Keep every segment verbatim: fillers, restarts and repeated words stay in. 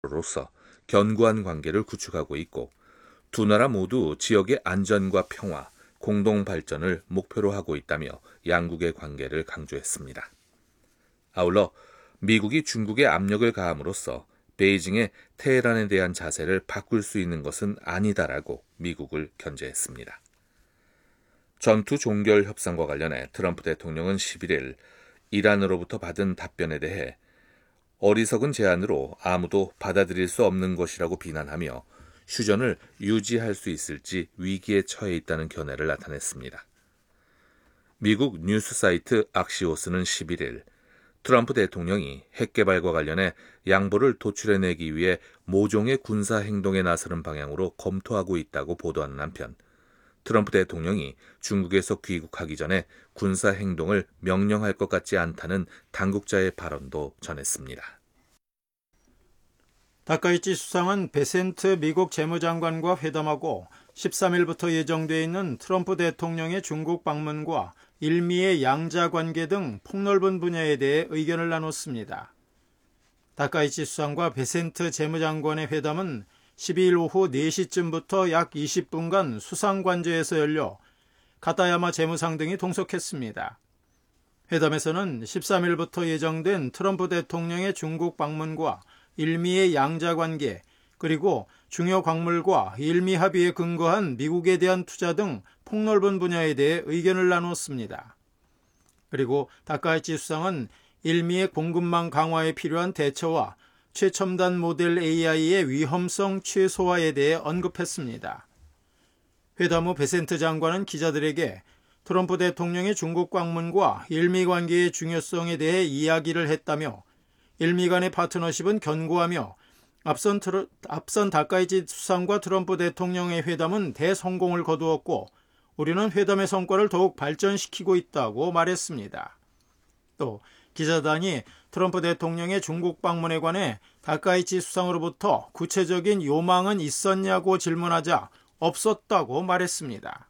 로서 견고한 관계를 구축하고 있고 두 나라 모두 지역의 안전과 평화, 공동 발전을 목표로 하고 있다며 양국의 관계를 강조했습니다. 아울러 미국이 중국에 압력을 가함으로써 베이징의 테헤란에 대한 자세를 바꿀 수 있는 것은 아니다라고 미국을 견제했습니다. 전투 종결 협상과 관련해 트럼프 대통령은 십일 일 이란으로부터 받은 답변에 대해 어리석은 제안으로 아무도 받아들일 수 없는 것이라고 비난하며 휴전을 유지할 수 있을지 위기에 처해 있다는 견해를 나타냈습니다. 미국 뉴스 사이트 악시오스는 십일 일 트럼프 대통령이 핵개발과 관련해 양보를 도출해내기 위해 모종의 군사 행동에 나서는 방향으로 검토하고 있다고 보도하는 한편 트럼프 대통령이 중국에서 귀국하기 전에 군사 행동을 명령할 것 같지 않다는 당국자의 발언도 전했습니다. 다카이치 수상은 베센트 미국 재무장관과 회담하고 십삼 일부터 예정돼 있는 트럼프 대통령의 중국 방문과 일미의 양자 관계 등 폭넓은 분야에 대해 의견을 나눴습니다. 다카이치 수상과 베센트 재무장관의 회담은 십이 일 오후 네 시쯤부터 약 이십 분간 수상관저에서 열려 가타야마 재무상 등이 동석했습니다. 회담에서는 십삼 일부터 예정된 트럼프 대통령의 중국 방문과 일미의 양자관계, 그리고 중요 광물과 일미 합의에 근거한 미국에 대한 투자 등 폭넓은 분야에 대해 의견을 나눴습니다. 그리고 다카이치 수상은 일미의 공급망 강화에 필요한 대처와 최첨단 모델 에이아이의 위험성 최소화에 대해 언급했습니다. 회담 후 베센트 장관은 기자들에게 트럼프 대통령의 중국 방문과 일미 관계의 중요성에 대해 이야기를 했다며 일미 간의 파트너십은 견고하며 앞선, 트러, 앞선 다카이치 수상과 트럼프 대통령의 회담은 대성공을 거두었고 우리는 회담의 성과를 더욱 발전시키고 있다고 말했습니다. 또 기자단이 트럼프 대통령의 중국 방문에 관해 다카이치 수상으로부터 구체적인 요망은 있었냐고 질문하자 없었다고 말했습니다.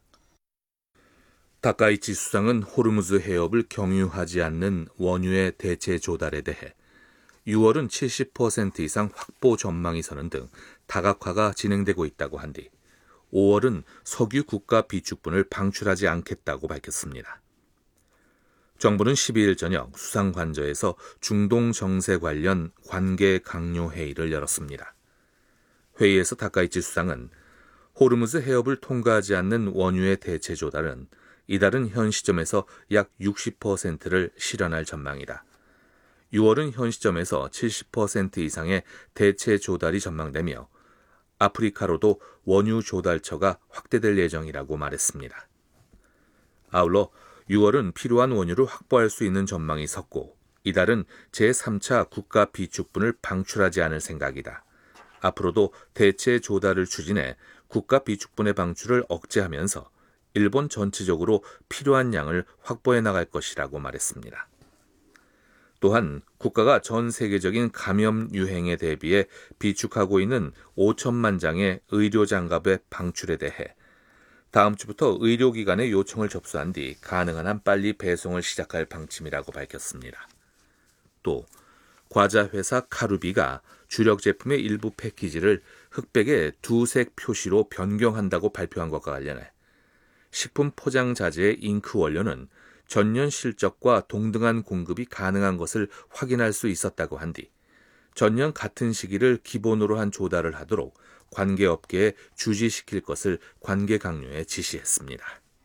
다카이치 수상은 호르무즈 해협을 경유하지 않는 원유의 대체 조달에 대해 유월은 칠십 퍼센트 이상 확보 전망이 서는 등 다각화가 진행되고 있다고 한 뒤 오월은 석유 국가 비축분을 방출하지 않겠다고 밝혔습니다. 정부는 십이 일 저녁 수상관저에서 중동 정세 관련 관계 강요 회의를 열었습니다. 회의에서 다카이치 수상은 호르무즈 해협을 통과하지 않는 원유의 대체 조달은 이달은 현 시점에서 약 육십 퍼센트를 실현할 전망이다. 유월은 현 시점에서 칠십 퍼센트 이상의 대체 조달이 전망되며 아프리카로도 원유 조달처가 확대될 예정이라고 말했습니다. 아울러 유월은 필요한 원유를 확보할 수 있는 전망이 섰고 이달은 제삼 차 국가 비축분을 방출하지 않을 생각이다. 앞으로도 대체 조달을 추진해 국가 비축분의 방출을 억제하면서 일본 전체적으로 필요한 양을 확보해 나갈 것이라고 말했습니다. 또한 국가가 전 세계적인 감염 유행에 대비해 비축하고 있는 오천만 장의 의료 장갑의 방출에 대해 다음 주부터 의료기관의 요청을 접수한 뒤 가능한 한 빨리 배송을 시작할 방침이라고 밝혔습니다. 또 과자 회사 카루비가 주력 제품의 일부 패키지를 흑백의 두색 표시로 변경한다고 발표한 것과 관련해 식품 포장 자재의 잉크 원료는 전년 실적과 동등한 공급이 가능한 것을 확인할 수 있었다고 한 뒤 전년 같은 시기를 기본으로 한 조달을 하도록 관계업계에 주지시킬 것을 관계 강요에 지시했습니다.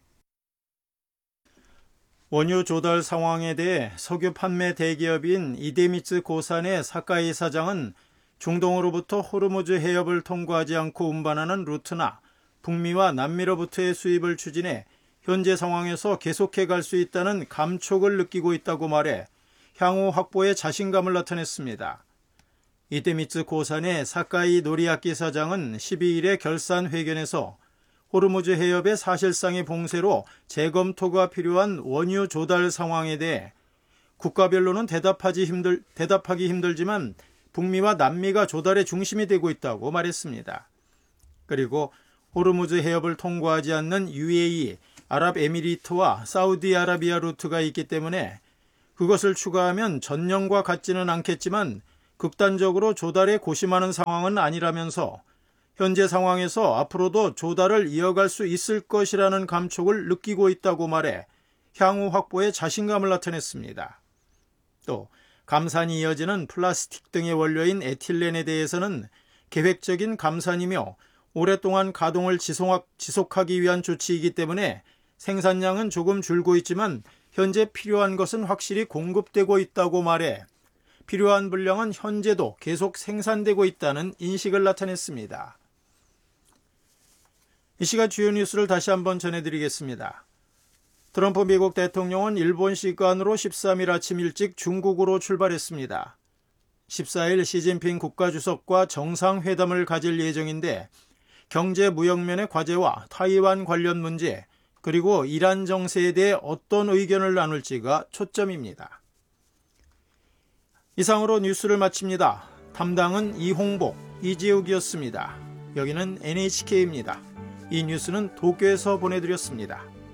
원유 조달 상황에 대해 석유 판매 대기업인 이데미츠 고산의 사카이 사장은 중동으로부터 호르무즈 해협을 통과하지 않고 운반하는 루트나 북미와 남미로부터의 수입을 추진해 현재 상황에서 계속해 갈 수 있다는 감촉을 느끼고 있다고 말해 향후 확보에 자신감을 나타냈습니다. 이데미츠 고산의 사카이 노리야키 사장은 십이 일에 결산 회견에서 호르무즈 해협의 사실상의 봉쇄로 재검토가 필요한 원유 조달 상황에 대해 국가별로는 대답하지 힘들, 대답하기 힘들지만 북미와 남미가 조달의 중심이 되고 있다고 말했습니다. 그리고 호르무즈 해협을 통과하지 않는 유에이이, 아랍에미리트와 사우디아라비아 루트가 있기 때문에 그것을 추가하면 전년과 같지는 않겠지만 극단적으로 조달에 고심하는 상황은 아니라면서 현재 상황에서 앞으로도 조달을 이어갈 수 있을 것이라는 감촉을 느끼고 있다고 말해 향후 확보에 자신감을 나타냈습니다. 또 감산이 이어지는 플라스틱 등의 원료인 에틸렌에 대해서는 계획적인 감산이며 오랫동안 가동을 지속하기 위한 조치이기 때문에 생산량은 조금 줄고 있지만 현재 필요한 것은 확실히 공급되고 있다고 말해 필요한 분량은 현재도 계속 생산되고 있다는 인식을 나타냈습니다. 이 시각 주요 뉴스를 다시 한번 전해드리겠습니다. 트럼프 미국 대통령은 일본 시간으로 십삼 일 아침 일찍 중국으로 출발했습니다. 십사 일 시진핑 국가주석과 정상회담을 가질 예정인데 경제 무역면의 과제와 타이완 관련 문제, 그리고 이란 정세에 대해 어떤 의견을 나눌지가 초점입니다. 이상으로 뉴스를 마칩니다. 담당은 이홍복, 이지욱이었습니다. 여기는 엔에이치케이입니다. 이 뉴스는 도쿄에서 보내드렸습니다.